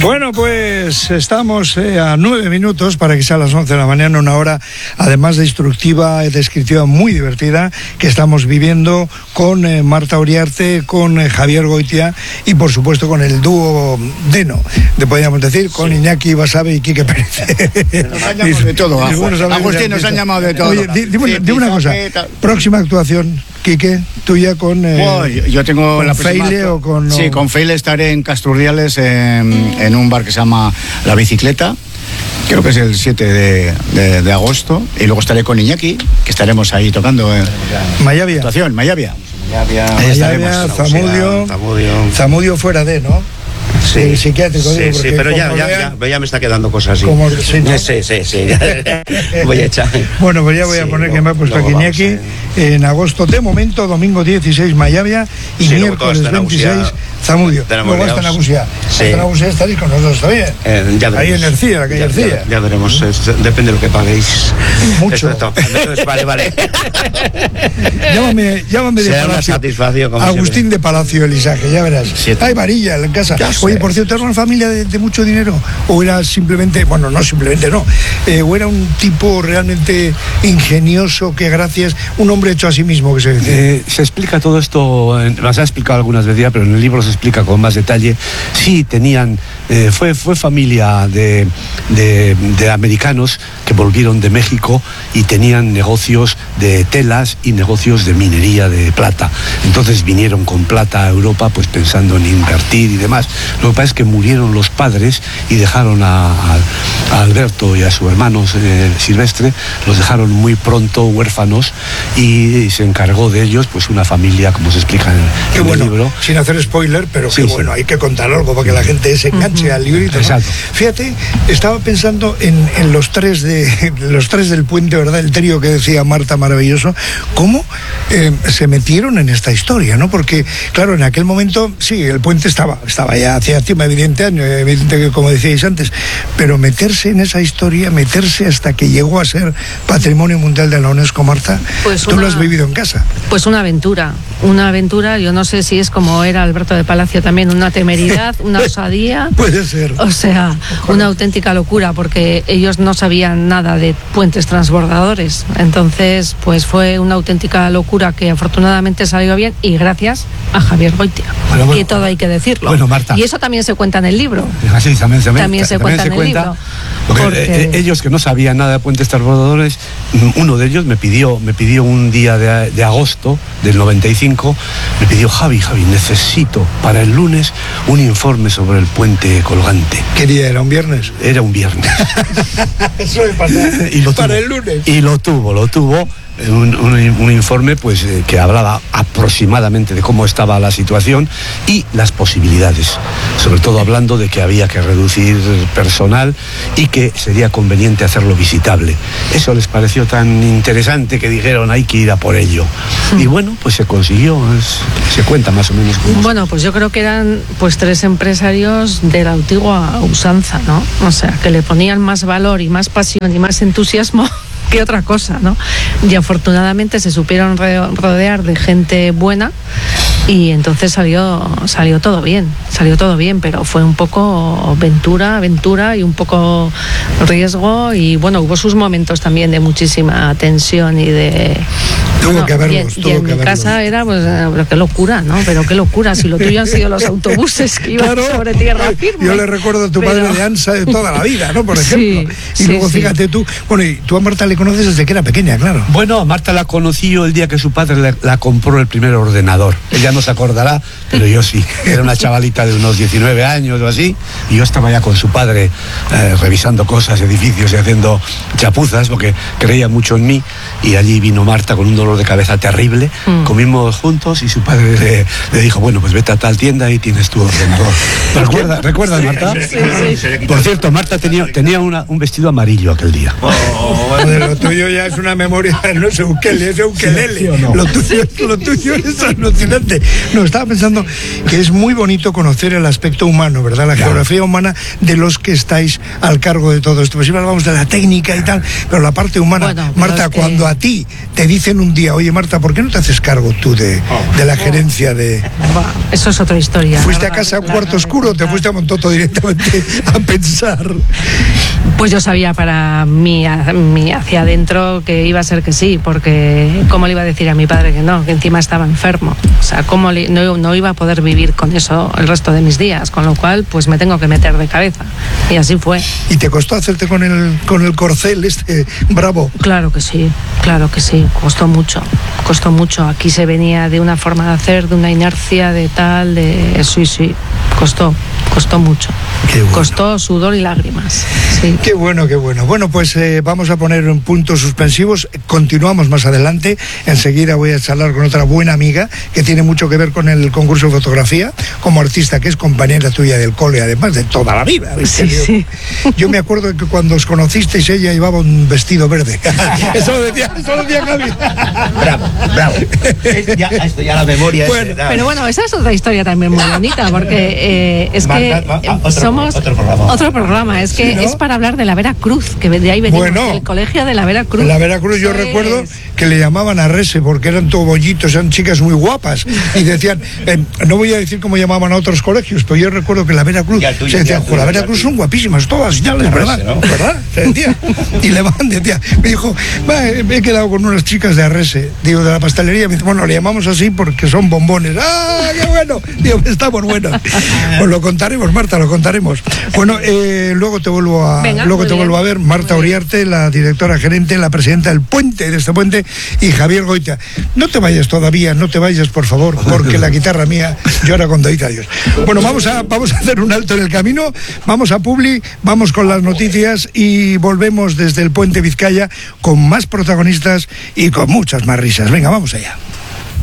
Bueno, pues estamos a 9 minutos para que sea a las 11 de la mañana, una hora además de instructiva, descriptiva, muy divertida, que estamos viviendo con Marta Uriarte, con Javier Goitia y por supuesto con el dúo Deno, podríamos decir, con Iñaki Basabe y Quique Pérez. Nos han llamado de todo, Agustín, nos han llamado de todo. Oye, dime una cosa, próxima actuación, Quique, tuya con... yo tengo con la Feile o con... Sí, con Feile estaré en Casturriales en un bar que se llama La Bicicleta. Creo que es el 7 de agosto. Y luego estaré con Iñaki, que estaremos ahí tocando Mayavia. Actuación, Mayavia. Zamudio fuera de, ¿no? Sí, psiquiátrico. Sí, sí, pero ya me está quedando cosas así. Como, sí, ¿no? Sí. Voy a echar. Bueno, pues ya voy a poner que me ha puesto aquí Iñaki. En agosto, de momento, domingo 16, Mayavia, y miércoles 26, Zamudio. Luego hasta Nagusia. Sí. Hasta Nagusia estaréis con nosotros todavía. Ya veremos. Ahí en Ercilla, la calle Ercilla. Ya veremos, depende de lo que paguéis. Mucho. Entonces, vale. Llámame de Será una Palacio. satisfacción, como Agustín siempre. de Palacio Elisaje, ya verás. Hay varilla en casa. Oye, por cierto, ¿era una familia de mucho dinero? ¿O era simplemente, bueno, no simplemente no, o era un tipo realmente ingenioso que gracias, un hombre hecho a sí mismo, que se dice? Se explica todo esto, las ha explicado algunas veces ya, pero en el libro se explica con más detalle. Sí, tenían, fue familia de americanos que volvieron de México y tenían negocios de telas y negocios de minería de plata. Entonces vinieron con plata a Europa, pues pensando en invertir y demás. Lo que pasa es que murieron los padres y dejaron a Alberto y a su hermano Silvestre, los dejaron muy pronto huérfanos, y se encargó de ellos pues una familia, como se explica en el libro. Sin hacer spoiler, pero sí, bueno, hay que contar algo para que la gente se enganche al librito, ¿no? Exacto. Fíjate, estaba pensando en los tres del puente, ¿verdad? El trío que decía Marta, maravilloso. ¿Cómo se metieron en esta historia, no? Porque, claro, en aquel momento, sí, el puente estaba ya hacía evidente que, como decíais antes, pero meterse en esa historia, meterse hasta que llegó a ser Patrimonio Mundial de la UNESCO, Marta, pues tú lo has vivido en casa. Pues una aventura, yo no sé si es como era Alberto de Palacio también, una temeridad, una osadía. Puede ser. O sea, una auténtica locura, porque ellos no sabían nada de puentes transbordadores. Entonces, pues fue una auténtica locura que afortunadamente salió bien, y gracias a Javier Goitia, que todo hay que decirlo. Bueno, Marta. Y eso también se cuenta en el libro. Sí, también se cuenta en el libro. Porque ellos, que no sabían nada de puentes transbordadores, uno de ellos me pidió un día de agosto del 95, me pidió: Javi, necesito para el lunes un informe sobre el puente colgante. ¿Qué día era? ¿Un viernes? Era un viernes. Eso es para el lunes. Y lo tuvo. Un informe pues que hablaba aproximadamente de cómo estaba la situación y las posibilidades, sobre todo hablando de que había que reducir personal y que sería conveniente hacerlo visitable. Eso les pareció tan interesante que dijeron: hay que ir a por ello. Y bueno, pues se consiguió, se cuenta más o menos cómo. Bueno, pues yo creo que eran pues tres empresarios de la antigua usanza, ¿no? O sea, que le ponían más valor y más pasión y más entusiasmo que otra cosa, ¿no? Y afortunadamente se supieron rodear de gente buena, y entonces salió todo bien, pero fue un poco aventura y un poco riesgo, y bueno, hubo sus momentos también de muchísima tensión y de... Tuvo que haberlos. Y en mi casa era, pues, pero qué locura, ¿no? Pero qué locura, si lo tuyo han sido los autobuses que iban sobre tierra firme. Yo le recuerdo a tu padre de ANSA de toda la vida, ¿no? Por ejemplo. Y luego fíjate tú, bueno, y tú a Marta le conoces desde que era pequeña, claro. Bueno, a Marta la conocí yo el día que su padre la compró el primer ordenador. Ella no se acordará, pero yo sí. Era una chavalita de unos 19 años o así, y yo estaba ya con su padre revisando cosas, edificios y haciendo chapuzas, porque creía mucho en mí, y allí vino Marta con un dolor de cabeza terrible. Comimos juntos y su padre le dijo: bueno, pues vete a tal tienda y tienes tu ordenador. ¿Recuerdas, Marta? Sí. Por cierto, Marta tenía un vestido amarillo aquel día. Lo tuyo ya es una memoria, no es ukelele. Lo tuyo es alucinante. No, estaba pensando que es muy bonito conocer el aspecto humano, ¿verdad? La geografía humana de los que estáis al cargo de todo esto. Pues siempre hablamos de la técnica y tal, pero la parte humana, bueno, Marta, cuando a ti te dicen un día, oye Marta, ¿por qué no te haces cargo tú de la gerencia de...? Bueno, eso es otra historia. ¿Fuiste a casa a un cuarto oscuro o te fuiste a Montoto directamente a pensar? Pues yo sabía para mí hacia adentro que iba a ser que sí, porque ¿cómo le iba a decir a mi padre que no? Que encima estaba enfermo. O sea, ¿cómo no iba a poder vivir con eso el resto de mis días? Con lo cual, pues me tengo que meter de cabeza. Y así fue. ¿Y te costó hacerte con el corcel bravo? Claro que sí. Costó mucho. Aquí se venía de una forma de hacer, de una inercia, de tal, de... Sí. Costó mucho. Qué bueno. Costó sudor y lágrimas. Sí. Qué bueno. Bueno, pues vamos a poner un puntos suspensivos. Continuamos más adelante. Enseguida voy a charlar con otra buena amiga que tiene mucho que ver con el concurso de fotografía, como artista, que es compañera tuya del cole, además de toda la vida. Sí. Yo me acuerdo que cuando os conocisteis ella llevaba un vestido verde. Eso lo decía Gaby. Bravo. Esto ya la memoria. Bueno, pero bueno, esa es otra historia también muy bonita, porque es que somos otro programa. Es que ¿Sí, no? es para hablar de la Vera Cruz, que de ahí venimos, del colegio de la Vera Cruz. En la Vera Cruz yo recuerdo que le llamaban a Rese porque eran todo bollitos, eran chicas muy guapas y decían, no voy a decir cómo llamaban a otros colegios, pero yo recuerdo que la Vera Cruz se decía, la Vera Cruz son guapísimas todas, ya les verdad, ¿no? ¿Verdad? Se decía. Y le decía, me dijo, me he quedado con unas chicas de Arrese, digo, de la pastelería, me dice, bueno, le llamamos así porque son bombones. ¡Ah, qué bueno! Digo, estamos buenos. Pues lo contaremos, Marta, lo contaremos. Bueno, luego te vuelvo a ver, Marta Uriarte, la directora gerente, la presidenta del puente, de este puente, y Javier Goitia. No te vayas todavía, no te vayas, por favor, porque la guitarra mía llora cuando dice adiós. Bueno, vamos a hacer un alto en el camino, vamos a Publi, vamos con las noticias y volvemos desde el puente Vizcaya con más protagonistas y con muchas más risas. Venga, vamos allá.